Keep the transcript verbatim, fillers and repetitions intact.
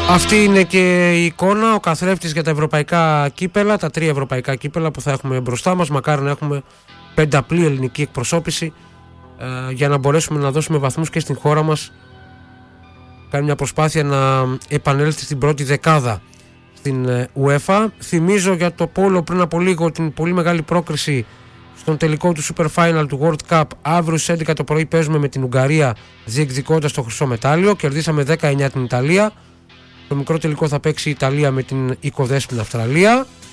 Αυτή είναι και η εικόνα, ο καθρέφτης για τα ευρωπαϊκά κύπελα, τα τρία ευρωπαϊκά κύπελα που θα έχουμε μπροστά μας. Μακάρι να έχουμε πενταπλή ελληνική εκπροσώπηση ε, για να μπορέσουμε να δώσουμε βαθμούς και στην χώρα μας. Κάνει μια προσπάθεια να επανέλθει στην πρώτη δεκάδα στην ε, UEFA. Θυμίζω για το πόλο πριν από λίγο την πολύ μεγάλη πρόκριση στον τελικό του Super Final του World Cup. Αύριο στις έντεκα το πρωί παίζουμε με την Ουγγαρία διεκδικώντας το χρυσό μετάλλιο. Κερδίσαμε δέκα εννιά την Ιταλία. Το μικρό τελικό θα παίξει η Ιταλία με την οικοδέσποινα Αυστραλία.